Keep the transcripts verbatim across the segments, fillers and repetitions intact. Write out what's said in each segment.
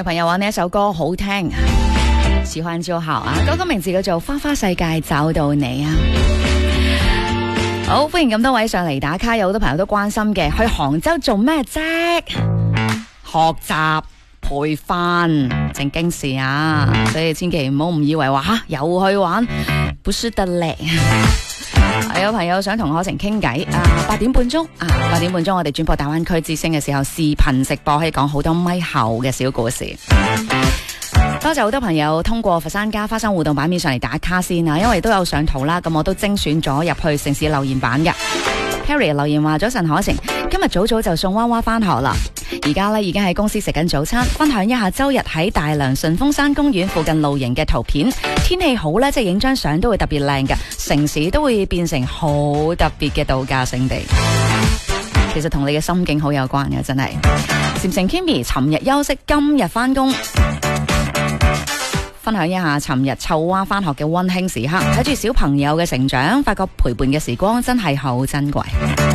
朋友話呢一首歌好聽，喜歡就好啊！歌曲名字叫做《花花世界找到你》啊！好，歡迎咁多位上嚟打卡，有好多朋友都關心嘅，去杭州做咩啫？學習培訓正經事啊，所以千祈唔好誤以為話吓又去玩，不是得嚟。有朋友想同可晴傾偈啊，八點半鐘啊，八點半鐘我哋轉播大灣區之聲嘅時候，視頻直播可以講好多咪後嘅小故事。多謝好多朋友通過佛山家花生互動版面上嚟打卡先啊，因為都有上圖啦，咁我都精選咗入去城市留言版嘅。Carrie 留言話：早晨可晴，今日早早就送娃娃翻學啦，而家咧已經喺公司食緊早餐，分享一下周日喺大良順峰山公園附近露營嘅圖片。天氣好咧，即係影張相都會特別靚嘅，城市都會變成好特別嘅度假勝地。其實同你嘅心境好有關嘅，真係。禪城 Kimmy 尋日休息，今日翻工。分享一下尋日湊娃返學嘅溫馨時刻，睇住小朋友嘅成長，發覺陪伴嘅時光真係好珍貴。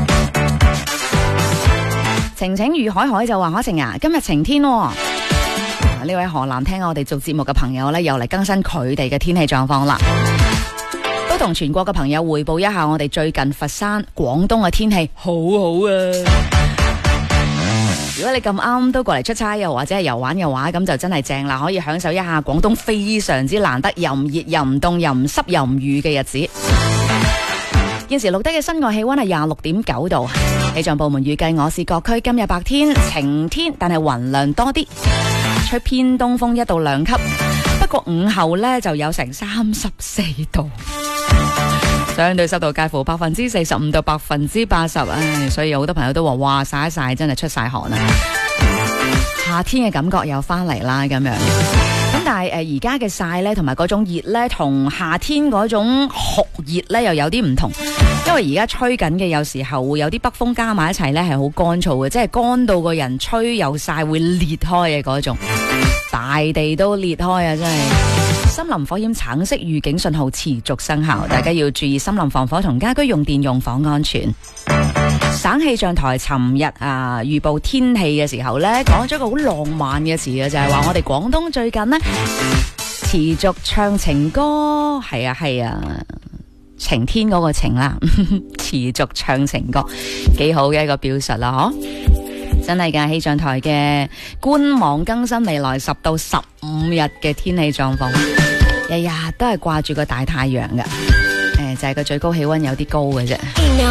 晴晴與海海就話：可晴啊，今日晴天喎。呢位河南聽我哋做節目嘅朋友呢，又嚟更新佢哋嘅天氣狀況啦。都同全國嘅朋友匯報一下我哋最近佛山、廣東嘅天氣好好啊。如果你咁啱都過嚟出差，又或者係遊玩嘅話，咁就真係正啦，可以享受一下廣東非常之難得又唔熱又唔凍又唔濕又唔雨嘅日子。現時錄低嘅室外氣溫係廿六點九度，氣象部門預計我市各區今日白天晴天，但係雲量多啲，吹偏東風一到兩級，不過午後呢就有成三十四度。相對濕度介乎百分之四十五到百分之八十，唉，所以有好多朋友都話：哇，曬一曬真係出晒汗啊！夏天嘅感覺又翻嚟啦，咁樣。咁但係誒，而家嘅曬咧，同埋嗰種熱咧，同夏天嗰種酷熱咧，又有啲唔同。因為而家吹緊嘅，有時候會有啲北風加埋一齊咧，係好乾燥嘅，即係乾到個人吹又曬會裂開嘅嗰種，大地都裂開啊！真係。森林火險橙色預警信號持續生效，大家要注意森林防火同家居用電用火安全。省氣象台尋日啊預報天氣嘅時候呢，講咗個好浪漫嘅詞嘅，就係話我哋廣東最近呢持續唱情歌，係啊係啊，晴天嗰個晴啦，持續唱情歌，幾好嘅一個表述啦，嗬。真係㗎，氣象台嘅官網更新未來十到十五日嘅天氣狀況，日日都係掛住個大太陽㗎，誒、呃，就係、是、個最高氣溫有啲高嘅啫。